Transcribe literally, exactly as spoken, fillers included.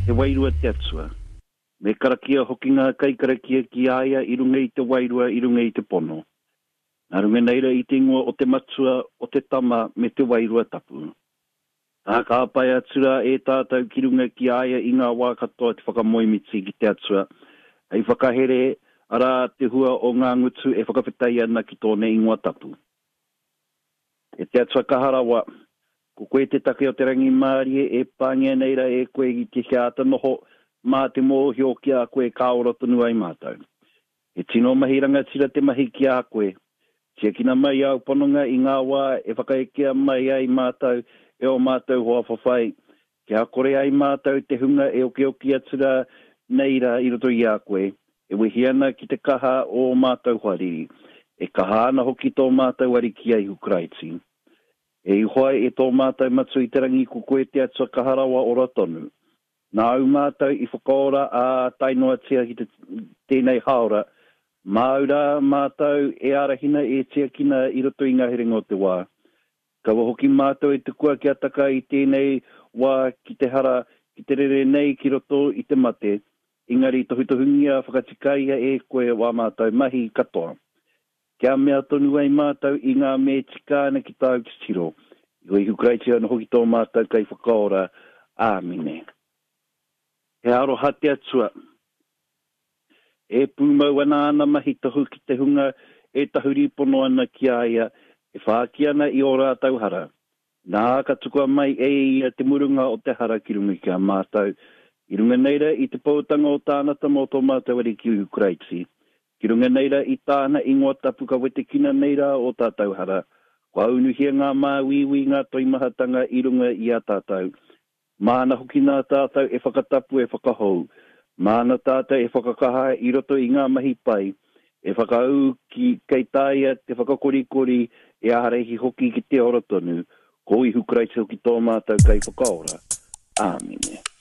te wairua te atua. Me karakia hoki ngā kai karakia ki aia i runga i te wairua, i runga i te pono. Nā runga neira i te ingoa o te matua, o te tama me te wairua tapu. Tā ka apai atura e tātou ki runga ki aia i ngā wā katoa te whakamoimiti ki te atua. Ai whakahere ara te hua o ngā ngutu e whakawhitai ana ki tōne ingoa tapu. E te atua kaharawa, ko koe te take o te rangi mārie e pāngia neira e koe i te hiata noho mā te mōhi o ki a koe kāora tonu ai mātou. E tino mahiranga tira te mahi ki a koe. Tia kina mai au pononga i ngā wā e whakaekea mai ai mātou e o mātou hoa whawhai. Kia kore ai mātou te hunga e oki oki atura neira i roto i a koe. E wehi ana ki te kaha o mātou hariri. E kaha ana hoki tō mātou ari ki ai hukraiti. E ihoai e tō mātou matu i te rangi ko koe te atua kaharawa o ratonu. Nā au mātou i whakaora a tainoa tia ki te tēnei haora. Māura mātou e arahina e tia kina i roto i ngā herenga o te wā. Kawa hoki mātou e te kua ki ataka i tēnei wā ki te hara, ki te rere nei ki roto i te mate. Ingari tohutohungia whakatikaia e koe wā mātou mahi katoa. Kia mea tonu ai mātou i ngā me tikāna ki tāu ki tiro. I hoi hukraiti ana hoki tō mātou kai whakaora. Āmine. He aro hate atua. E pūmau ana ana mahi tahu ki te hunga e tahuri pono ana ki aia. E whaaki ana i ora tauhara. Nā ka tukua mai e ia te murunga o te hara ki runga ki a mātou. I runga neira i te pautanga o tānata mō tō mātou ari ki Ukraiti. Ki runga neira i tāna ingoa tapu ka wete kina neira o tātou hara. Kua unuhia ngā māwiwi ngā toimahatanga i runga i a tātou. Māna hoki nā tātou e whakatapu e whakahou. Māna tātou e whakakaha i roto i ngā mahi pai. E whakau ki kei tāia te whakakorikori e aharehi hoki ki te ora tonu. Ko i hukraiti hoki tō mātou kai whakaora. Āmine.